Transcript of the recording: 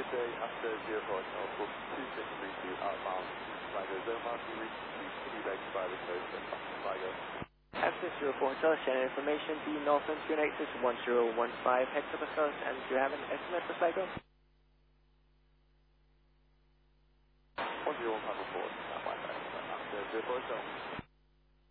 day after 04 Hotel, book 2632 outbound, Flight Zoma to reach the city legs by the coast and Flight. Access 04 Hotel, Shannon information, the Northern Tune Axis 1015, head to the coast, and do you have an estimate for Sligo? 1015 report, after 04 Hotel.